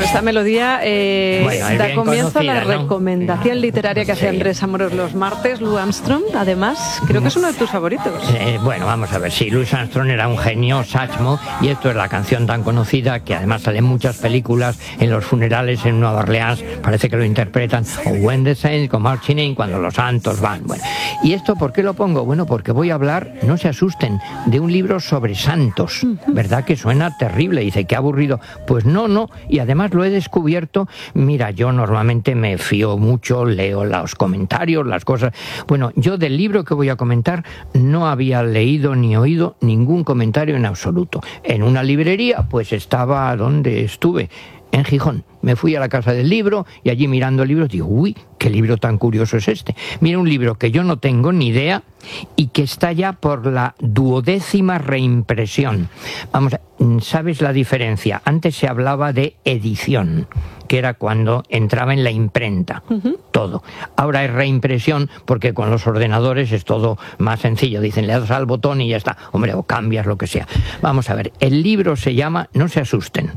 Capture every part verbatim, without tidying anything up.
esta melodía eh, bueno, da comienzo a la conocida, ¿no? recomendación literaria que hace Sí. Andrés Amorós los martes. Lou Armstrong, además, creo que es uno de tus favoritos. Eh, bueno, vamos a ver, sí, Louis Armstrong era un genio, Satchmo, y esto es la canción tan conocida que además sale en muchas películas, en los funerales en Nueva Orleans, parece que lo interpretan, o When the Saints Go Marching In, cuando los santos van. Bueno, ¿y esto por qué lo pongo? Bueno, porque voy a hablar, no se asusten, de un libro sobre santos, ¿verdad? Que suena terrible, dice, qué aburrido. Pues no, no, y además lo he descubierto, mira, yo normalmente me fío mucho, leo los comentarios, las cosas. Bueno, yo del libro que voy a comentar no había leído ni oído ningún comentario en absoluto. En una librería, pues estaba donde estuve, en Gijón. Me fui a la casa del libro y allí mirando libros digo, uy, qué libro tan curioso es este. Mira, un libro que yo no tengo ni idea y que está ya por la duodécima reimpresión. Vamos, ¿sabes la diferencia? Antes se hablaba de edición, que era cuando entraba en la imprenta, uh-huh. todo. Ahora es reimpresión porque con los ordenadores es todo más sencillo. Dicen, le das al botón y ya está. Hombre, o cambias lo que sea. Vamos a ver, el libro se llama, no se asusten,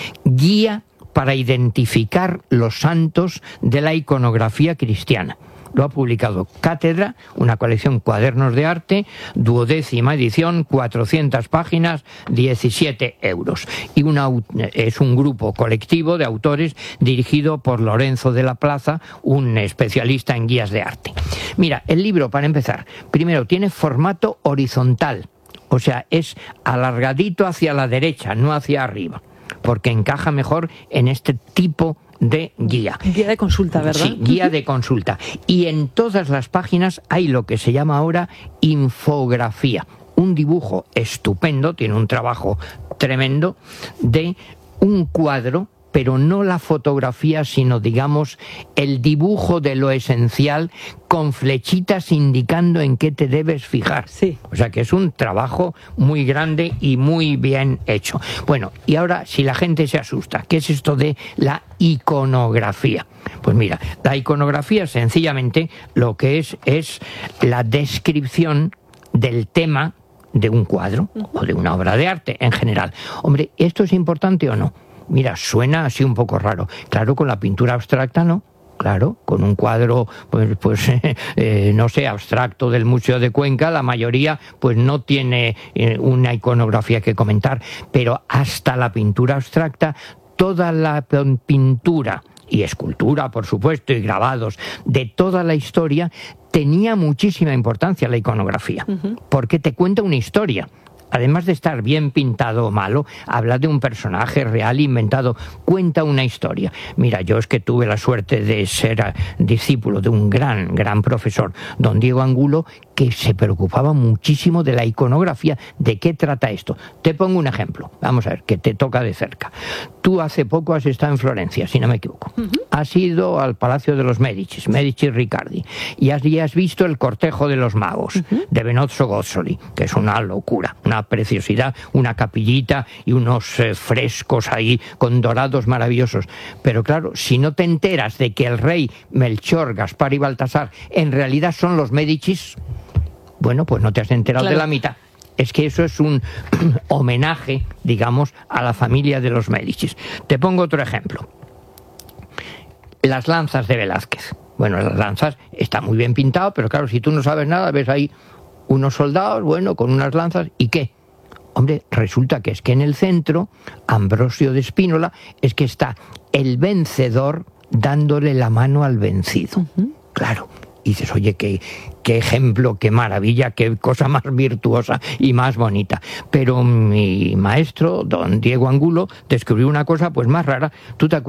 Guía para identificar los santos de la iconografía cristiana. Lo ha publicado Cátedra, una colección Cuadernos de Arte, duodécima edición, cuatrocientas páginas, diecisiete euros. Y una, es un grupo colectivo de autores dirigido por Lorenzo de la Plaza, un especialista en guías de arte. Mira, el libro, para empezar, primero tiene formato horizontal, o sea, es alargadito hacia la derecha, no hacia arriba, porque encaja mejor en este tipo de guía. Guía de consulta, ¿verdad? Sí, guía de consulta. Y en todas las páginas hay lo que se llama ahora infografía. Un dibujo estupendo, tiene un trabajo tremendo, de un cuadro, pero no la fotografía, sino, digamos, el dibujo de lo esencial con flechitas indicando en qué te debes fijar. Sí. O sea que es un trabajo muy grande y muy bien hecho. Bueno, y ahora, si la gente se asusta, ¿qué es esto de la iconografía? Pues mira, la iconografía sencillamente lo que es es la descripción del tema de un cuadro o de una obra de arte en general. Hombre, ¿esto es importante o no? Mira, suena así un poco raro. Claro, con la pintura abstracta no. Claro, con un cuadro, pues, pues eh, no sé, abstracto del Museo de Cuenca, la mayoría pues no tiene eh, una iconografía que comentar. Pero hasta la pintura abstracta, toda la pintura y escultura, por supuesto, y grabados de toda la historia, tenía muchísima importancia la iconografía, uh-huh. porque te cuenta una historia. Además de estar bien pintado o malo, habla de un personaje real inventado, cuenta una historia. Mira, yo es que tuve la suerte de ser discípulo de un gran, gran profesor, don Diego Angulo, que se preocupaba muchísimo de la iconografía. ¿De qué trata esto? Te pongo un ejemplo, vamos a ver, que te toca de cerca. Tú hace poco has estado en Florencia, si no me equivoco. Uh-huh. Has ido al Palacio de los Medici, Medici Riccardi, y has, y has visto el cortejo de los magos, uh-huh. de Benozzo Gozzoli, que es una locura, una preciosidad, una capillita y unos eh, frescos ahí con dorados maravillosos. Pero claro, si no te enteras de que el rey Melchor, Gaspar y Baltasar en realidad son los Médicis, bueno, pues no te has enterado claro. de la mitad. Es que eso es un homenaje, digamos, a la familia de los Médicis. Te pongo otro ejemplo. Las lanzas de Velázquez. Bueno, las lanzas está muy bien pintado, pero claro, si tú no sabes nada, ves ahí unos soldados, bueno, con unas lanzas, ¿y qué? Hombre, resulta que es que en el centro, Ambrosio de Spínola, es que está el vencedor dándole la mano al vencido. Uh-huh. Claro. Y dices, oye, qué, qué ejemplo, qué maravilla, qué cosa más virtuosa y más bonita. Pero mi maestro, don Diego Angulo, descubrió una cosa pues más rara. ¿Tú te acuerdas?